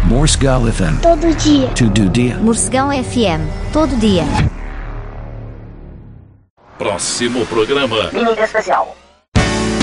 Morsegal FM. Todo dia. Todo dia. Morcegão FM. Todo dia. Próximo programa. Mímica Especial.